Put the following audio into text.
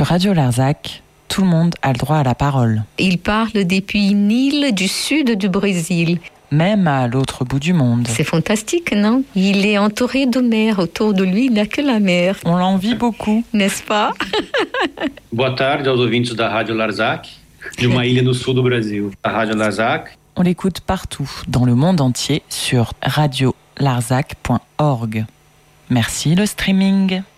Sur Radio Larzac, tout le monde a le droit à la parole. Il parle depuis une île du sud du Brésil. Même à l'autre bout du monde. C'est fantastique, non? Il est entouré de mer. Autour de lui, il n'a que la mer. On l'envie beaucoup. N'est-ce pas? Boa tarde aos ouvintes da Rádio Larzac, de uma ilha no sul do Brasil. A Rádio Larzac. On l'écoute partout, dans le monde entier, sur radiolarzac.org. Merci le streaming.